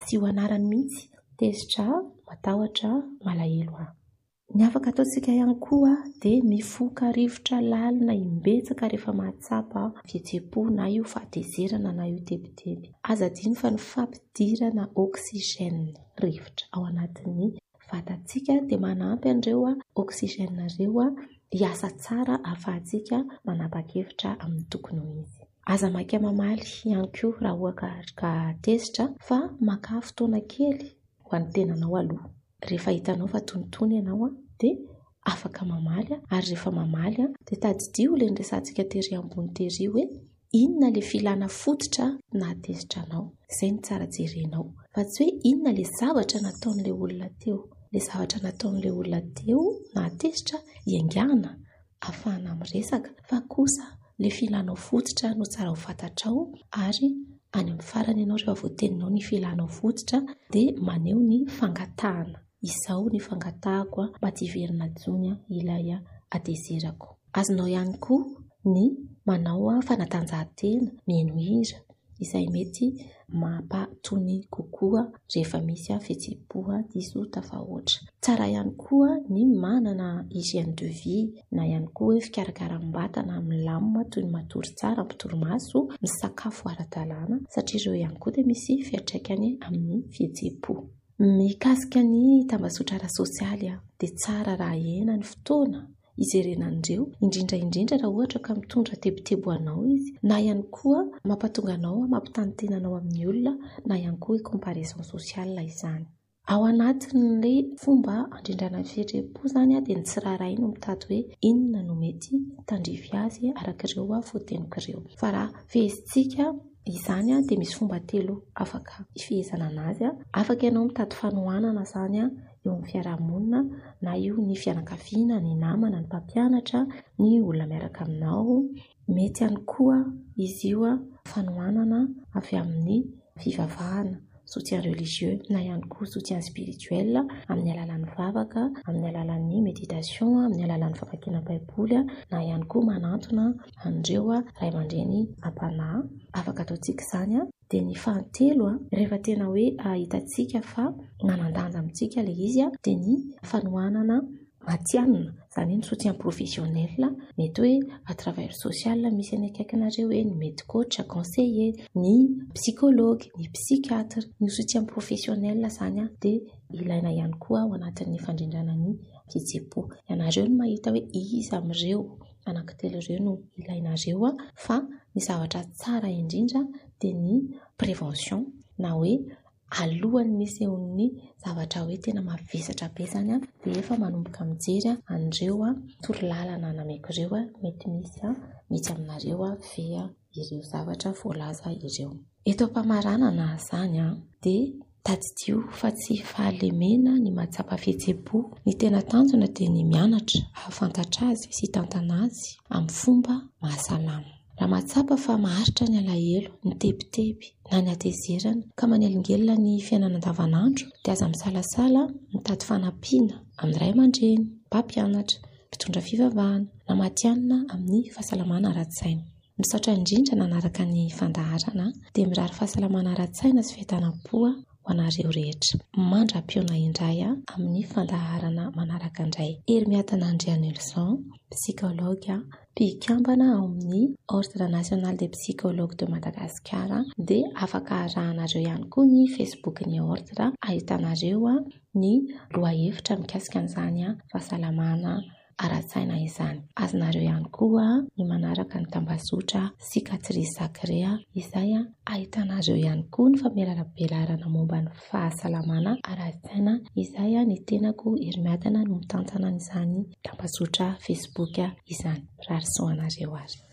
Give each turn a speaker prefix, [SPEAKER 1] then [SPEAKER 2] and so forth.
[SPEAKER 1] tsy ho anarany mihitsy, tezitra, matahotra, malahelo aho. Ny afaka ataontsika ihany koa dia mifoka rivotra lalina imbetsaka rehefa mahatsapa fihetseham-po na io fahatezerana na io tebiteby. Aza adino fa ny fampidirana oksigène rivotra ao anatin'ny vatantsika dia manampy an'ireo oksigène ireo hiasa tsara ahafahantsika manapa-kevitra amin'ny tokony ho izy. Aza maka mamaly ihany koa raha ohatra ka tezitra fa maka fotoana kely ho an'ny tenanao aloha. Rehefa hitanao fa tonitony ianao dia afaka mamaly, ary rehefa mamaly dia tadidio ilay resantsika tery ambony tery hoe inona ilay filana fototra na tezitra anao. Izay ny tsara jerenao, fa tsy hoe inona ilay zavatra nataon'ilay olona teo. Ilay zavatra nataon'ilay olona teo na tezitra iangana ahafahana miresaka, fa kosa ilay filanao fototra no tsara ho fantatrao, ary any amin'ny farany ianao rehefa voateninao ny filanao fototra dia maneho ny fangatahana. Izao ny fangatahako mba tsy hiverina jony ilay atezerako. Azonao ihany koa ny manao fanatanjahantena mihaino hira, izay mety mampatony kokoa rehefa misy fihetseham-po diso tafahoatra. Tsara ihany koa ny manana hygiène de vie na ihany koa hoe fikarakaram-batana milamina toy ny matory tsara, mitorimaso, misakafo ara-dalàna, satria ireo ihany koa dia misy fiantraikany amin'ny fihetseham-po. Mikasika ny tambazotra ara-sosialy dia tsara raha ena ny fotoana ijerena an'ireo, indrindra raha ohatra ka mitondra tebotebo anao izy, na ihany koa mampatonga anao mampitantenanao amin'ny olona, na ihany koa comparaison sociale izany. Ao anatin'ilay fomba andrindrana ny fihetseham-po izany dia ny tsirairay no mitady hoe inona no mety tandrify azy arak'ireo voateniko ireo. Fa raha fehezintsika izany dia misy fomba telo afaka ifehezana anazy. Afaka ianao mitady fanohanana izany eo amin'ny fiarahamonina, na io ny fianakaviana, ny namana, ny mpampianatra, ny olona miaraka aminao. Mety ihany koa izy io fanohanana avy amin'ny fivavahana, soutien religieux na ihany koa soutien spirituel amin'ny alalan'ny vavaka, amin'ny alalan'ny méditation, amin'ny alalan'ny famakiana baiboly, na ihany koa manantona an'ireo ray aman-dreny am-panahy. Afaka ataontsika izany. Dia ny fahatelo rehefa tena hoe hitantsika fa manan-danja amintsika ilay izy dia ny fanohanana matianina, izany ny soutien professionnel, mety hoe à travers social misy any akaikinareo hoe ny mety coach, conseiller, ny psychologue, ny psychiatre. Ny soutien professionnel izany dia ilaina ihany koa ao anatin'ny fandrindrana ny fihetseham-po. Ianareo no mahita hoe iza amin'ireo anankitelo ireo no ilainareo, fa ny zavatra tsara indrindra dia ny prévention, na hoe alohan'ny misy ny zavatra hoe tena mavesatra be izany dia efa manomboka mijery an'ireo torolalana nameko ireo mety misy aminareo vea ireo zavatra voalaza ireo. Eto am-pamaranana izany dia tadidio fa tsy fahalemena ny mahatsapa fihetseham-po. Ny tena tanjona dia ny mianatra, ahafantatra azy sy tantana azy amin'ny fomba mahasalama. Raha mahatsapa fa maharitra ny alahelo, ny tebiteby na ny atezerana ka manelingelina ny fiainana andavanandro dia aza misalasala mitady fanampiana amin'ny ray aman-dreny, mpampianatra, mpitondra fivavahana na matianina amin'ny fahasalamana ara-tsaina. Misaotra indrindra nanaraka ny fandaharana dia mirary fahasalamana ara-tsaina sy fiadanam-po ho anareo rehetra. Mandra-piona indray amin'ny fandaharana manaraka indray. Hermiatana Andrianelson, psychologue, mpikambana ao amin'ny Ordre National des Psychologues de Madagascar, dia afaka arahanareo ihany koa ny Facebook ny Ordre, ahitanareo ny lohahevitra mikasika an'izany fahasalamana ara-tsaina izany. Azonareo ihany koa ny manaraka ny tambazotra cicatrice sacrée izay ahitanareo ihany koa ny famelarabelarana momba ny fahasalamana ara-tsaina izay ny tenako Hermiatana no mitantana izany tambazotra Facebook izany. Rary soanareo ary.